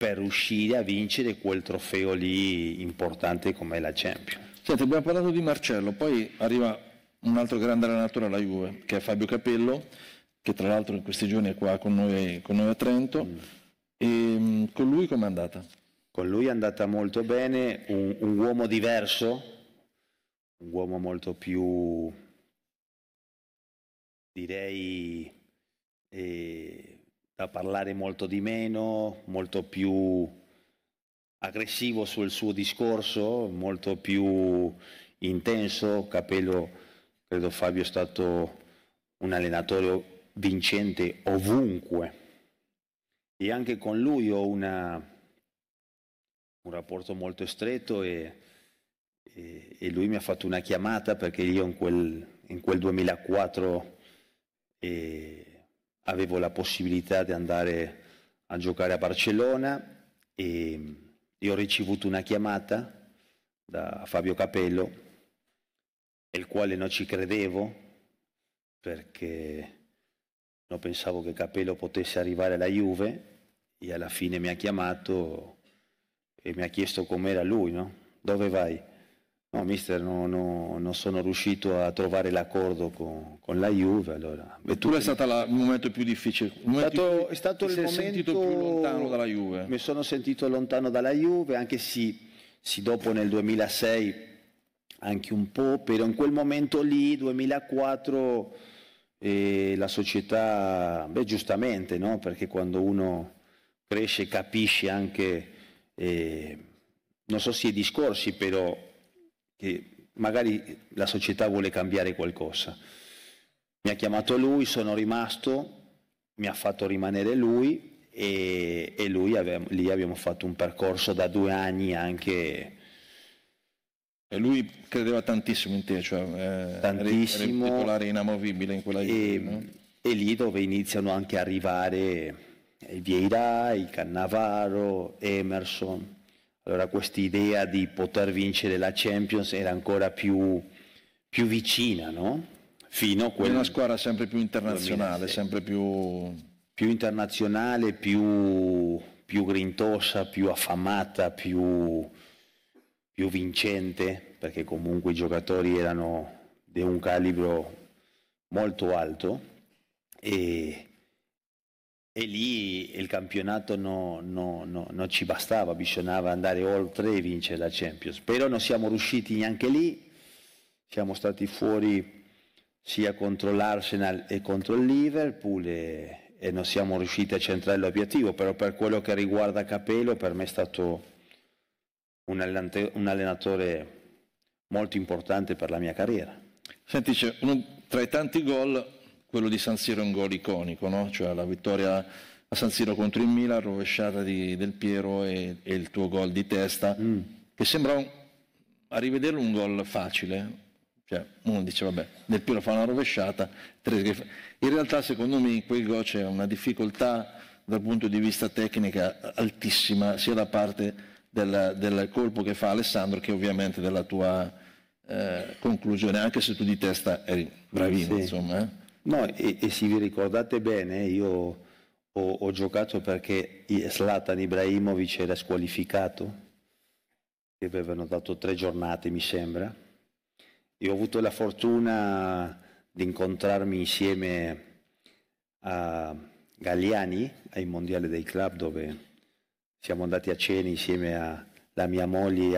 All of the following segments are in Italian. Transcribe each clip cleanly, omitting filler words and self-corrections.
per riuscire a vincere quel trofeo lì importante come la Champions. Senti, abbiamo parlato di Marcello, poi arriva un altro grande allenatore alla Juve, che è Fabio Capello, che tra l'altro in questi giorni è qua con noi a Trento. E con lui com'è andata? Con lui è andata molto bene, un uomo diverso, un uomo molto più, direi, da parlare molto di meno, molto più aggressivo sul suo discorso, molto più intenso. Capello, credo Fabio è stato un allenatore vincente ovunque e anche con lui ho un rapporto molto stretto e lui mi ha fatto una chiamata perché io in quel 2004 avevo la possibilità di andare a giocare a Barcellona e ho ricevuto una chiamata da Fabio Capello, il quale non ci credevo perché non pensavo che Capello potesse arrivare alla Juve e alla fine mi ha chiamato e mi ha chiesto com'era lui, no? Dove vai? No, mister, non sono riuscito a trovare l'accordo con la Juve. Allora, Tu è stato il momento più difficile? È stato il momento sentito più lontano dalla Juve? Mi sono sentito lontano dalla Juve, anche se dopo nel 2006 anche un po', però in quel momento lì, 2004, la società, giustamente, no? Perché quando uno cresce capisce anche, non so se i discorsi, però che magari la società vuole cambiare qualcosa. Mi ha chiamato lui, sono rimasto, mi ha fatto rimanere lui e lì abbiamo fatto un percorso da 2 anni anche. E lui credeva tantissimo in te, cioè tantissimo, eri titolare inamovibile in quella Juve, no? E lì dove iniziano anche a arrivare i Vieira, i Cannavaro, Emerson. Allora questa idea di poter vincere la Champions era ancora più vicina, no? Fino a una squadra sempre più internazionale, 2006. Sempre più internazionale, più grintosa, più affamata, più vincente, perché comunque i giocatori erano di un calibro molto alto e lì il campionato non ci bastava, bisognava andare oltre e vincere la Champions. Però non siamo riusciti neanche lì, siamo stati fuori sia contro l'Arsenal e contro il Liverpool e non siamo riusciti a centrare l'obiettivo, però per quello che riguarda Capello per me è stato un allenatore molto importante per la mia carriera. Senti, tra i tanti gol, quello di San Siro è un gol iconico, no? Cioè la vittoria a San Siro contro il Milan, rovesciata di Del Piero e il tuo gol di testa, che sembra a rivederlo un gol facile. Cioè, uno dice, vabbè, Del Piero fa una rovesciata, in realtà secondo me in quel gol c'è una difficoltà dal punto di vista tecnica altissima, sia da parte del colpo che fa Alessandro che ovviamente della tua conclusione, anche se tu di testa eri bravino, sì. Insomma. No, e se vi ricordate bene, io ho giocato perché Zlatan Ibrahimovic era squalificato, che avevano dato 3 giornate mi sembra, e ho avuto la fortuna di incontrarmi insieme a Galliani ai mondiali dei club, dove siamo andati a cena insieme alla mia moglie e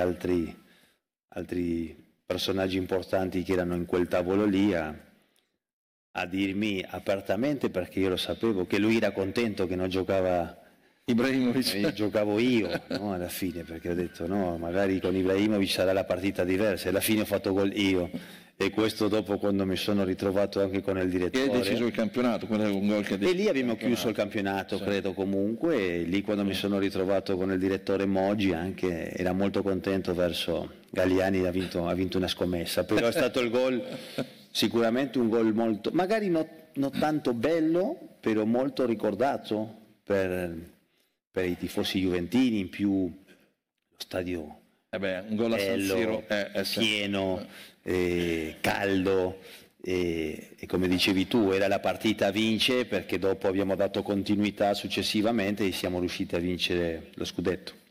altri personaggi importanti che erano in quel tavolo lì a dirmi apertamente, perché io lo sapevo, che lui era contento che non giocava Ibrahimovic. Giocavo io, no, alla fine, perché ho detto no, magari con Ibrahimovic sarà la partita diversa, e alla fine ho fatto gol io. E questo dopo, quando mi sono ritrovato anche con il direttore. E hai deciso il campionato, quello è un gol che e lì abbiamo chiuso il campionato, sì. Credo comunque, e lì quando mi sono ritrovato con il direttore Moggi anche, era molto contento verso Galliani, ha vinto una scommessa, però è stato il gol, sicuramente un gol molto, magari non tanto bello, però molto ricordato per i tifosi juventini, in più lo stadio un gol a San Siro pieno, caldo, e come dicevi tu era la partita a vincere, perché dopo abbiamo dato continuità successivamente e siamo riusciti a vincere lo scudetto.